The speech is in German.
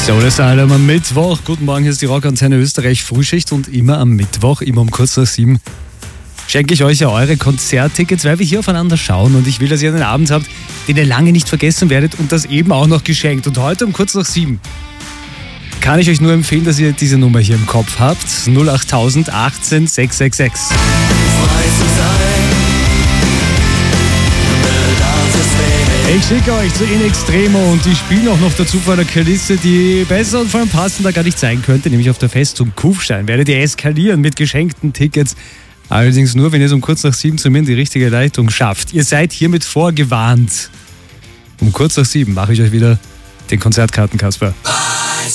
So, das ist allem am Mittwoch. Guten Morgen, hier ist die Rockantenne Österreich Frühschicht und immer am Mittwoch, immer um kurz nach 7, schenke ich euch ja eure Konzerttickets, weil wir hier aufeinander schauen und ich will, dass ihr einen Abend habt, den ihr lange nicht vergessen werdet und das eben auch noch geschenkt. Und heute um kurz nach 7 kann ich euch nur empfehlen, dass ihr diese Nummer hier im Kopf habt. 08000 18 666. Ich schicke euch zu In Extremo und die spielen auch noch dazu vor einer Kulisse, die besser und vor allem passender gar nicht sein könnte, nämlich auf der Festung Kufstein. Werdet ihr eskalieren mit geschenkten Tickets. Allerdings nur, wenn ihr es um kurz nach 7 zu mir in die richtige Leitung schafft. Ihr seid hiermit vorgewarnt. Um kurz nach 7 mache ich euch wieder den Konzertkarten, Kasper.